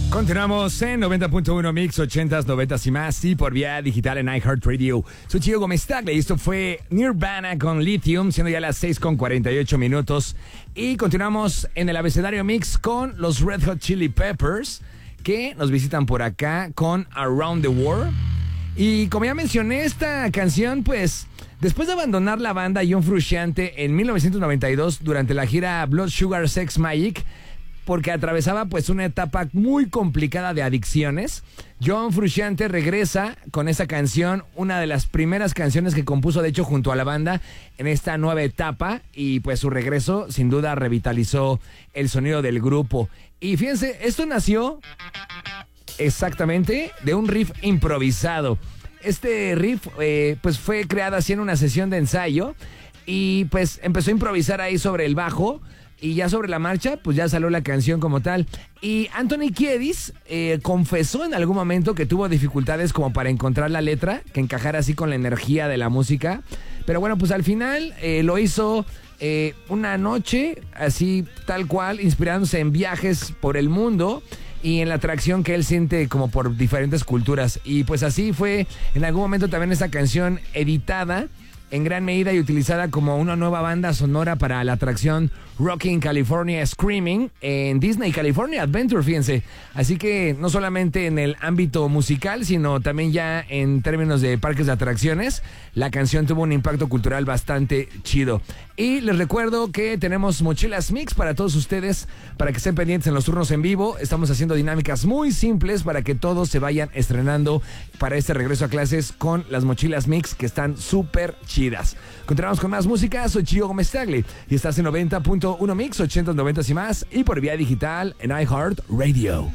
Continuamos en 90.1 Mix, 80s, 90s y más, y por vía digital en iHeartRadio. Soy Chico Gómez Tagle y esto fue Nirvana con Lithium, siendo ya las 6:48. Y continuamos en el abecedario Mix con los Red Hot Chili Peppers, que nos visitan por acá con Around the World. Y como ya mencioné, esta canción, pues, después de abandonar la banda John Frusciante en 1992 durante la gira Blood Sugar Sex Magic, porque atravesaba pues una etapa muy complicada de adicciones, John Frusciante regresa con esa canción, una de las primeras canciones que compuso de hecho junto a la banda en esta nueva etapa, y pues su regreso sin duda revitalizó el sonido del grupo. Y fíjense, esto nació exactamente de un riff improvisado. Este riff pues fue creado así en una sesión de ensayo y pues empezó a improvisar ahí sobre el bajo. Y ya sobre la marcha, pues ya salió la canción como tal. Y Anthony Kiedis confesó en algún momento que tuvo dificultades como para encontrar la letra, que encajara así con la energía de la música. Pero bueno, pues al final lo hizo una noche, así tal cual, inspirándose en viajes por el mundo y en la atracción que él siente como por diferentes culturas. Y pues así fue en algún momento también esta canción editada en gran medida y utilizada como una nueva banda sonora para la atracción Rocking California Screaming en Disney California Adventure, fíjense. Así que no solamente en el ámbito musical, sino también ya en términos de parques de atracciones, la canción tuvo un impacto cultural bastante chido. Y les recuerdo que tenemos mochilas Mix para todos ustedes, para que estén pendientes en los turnos en vivo. Estamos haciendo dinámicas muy simples para que todos se vayan estrenando para este regreso a clases con las mochilas Mix, que están súper chidas. Continuamos con más música. Soy Chico Gómez Tagle y estás en 90.1 Mix, 80s, 90s y más, y por vía digital en iHeartRadio.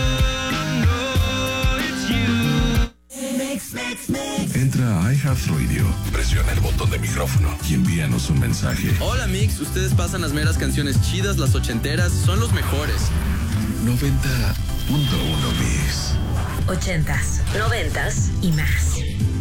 Entra a iHeartRadio, presiona el botón de micrófono y envíanos un mensaje. Hola Mix, ustedes pasan las meras canciones chidas, las ochenteras, son los mejores. 90.1 Mix. 80s, 90s y más.